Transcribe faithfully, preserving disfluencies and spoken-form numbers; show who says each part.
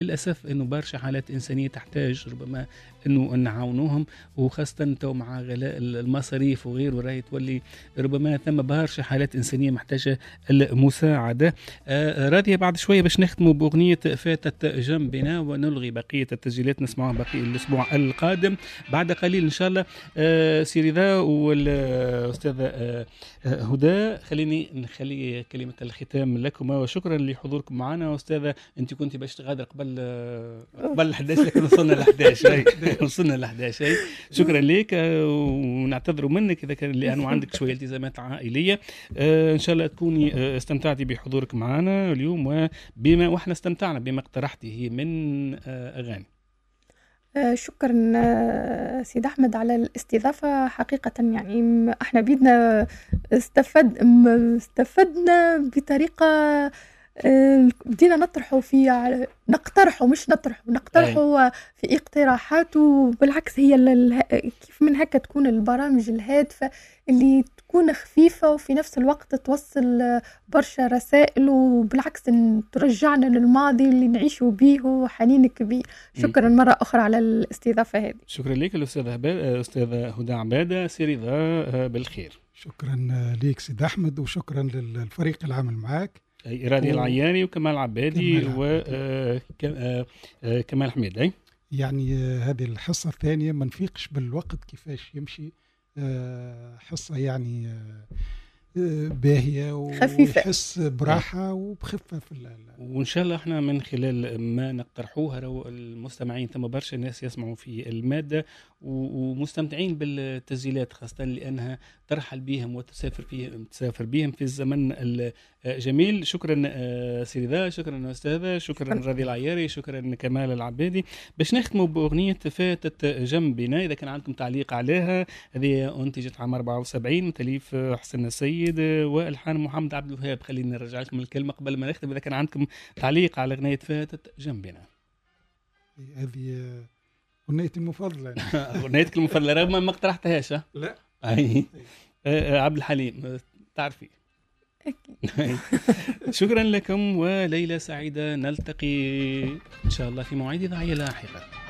Speaker 1: للأسف أنه برشا حالات إنسانية تحتاج ربما أنه نعاونوهم، وخاصة تو مع غلاء المصاريف وغيره راهي تولي ربما ثم برشا حالات إنسانية محتاجة المساعدة. آه راضية بعد شوية باش نختموا بأغنية فاتت جنبنا ونلغي بقية التسجيلات نسمعها بقية الأسبوع القادم بعد قليل إن شاء الله. آه سيري ذا والأستاذة آه هدى، خليني نخلي كلمة الختام لكم وشكرا لحضوركم معنا. أستاذة أنت كنت باش تغادر قبل قبل الحداش لكن وصلنا لحداش وصلنا لحداش شكرا لك ونعتذروا منك إذا كان لأنه عندك شوية التزامات عائلية. آه إن شاء الله تكوني آه استمتعتي بحضورك معنا اليوم وبما وإحنا استمتعنا بما اقترحته من آه أغاني.
Speaker 2: آه شكرا آه سيد أحمد على الاستضافة. حقيقة يعني احنا بيدنا استفد استفدنا بطريقة آه بدينا نطرحوا في نقترحوا مش نطرحوا نقترحوا أي. في اقتراحات، وبالعكس هي كيف من هكا تكون البرامج الهادفة اللي تكون خفيفة وفي نفس الوقت توصل برشا رسائل، وبالعكس ترجعنا للماضي اللي نعيشوا به وحنين كبير. شكرا م. مرة أخرى على الاستضافة هذه.
Speaker 1: شكرا لك الأستاذة أستاذة هدى عبادة. سيري ذا بالخير.
Speaker 3: شكرا ليك سيد أحمد وشكرا للفريق العمل معك
Speaker 1: إرادي و... العياني وكمال عبادي وكمال حميد. أي
Speaker 3: يعني هذه الحصة الثانية ما نفيقش بالوقت كيفاش يمشي. حصة يعني باهية وحس براحة وبخفة في الليل.
Speaker 1: وإن شاء الله احنا من خلال ما نقترحوها المستمعين ثم برشا الناس يسمعوا في المادة ومستمتعين بالتسجيلات خاصة لأنها ترحل بهم وتسافر فيهم تسافر بهم في الزمن الجميل. شكرا سيدي ذا، شكرا أستاذة، شكرا راضي العياري، شكرا كمال العبادي. باش نختموا بأغنية فاتت جنبنا. إذا كان عندكم تعليق عليها، هذه أنتجت عام أربعة وسبعين تأليف حسن السيد والحان محمد عبد الوهاب. خلينا نرجع لكم الكلمة قبل ما نختم. إذا كان عندكم تعليق على أغنية فاتت جنبنا.
Speaker 3: هذه أغنيتي المفضلة.
Speaker 1: أغنيتك المفضلة رغم ما اقترحتهاش.
Speaker 3: لا
Speaker 1: أي عبد الحليم تعرفي. شكرا لكم وليلة سعيدة. نلتقي إن شاء الله في موعد ضعية لاحقا.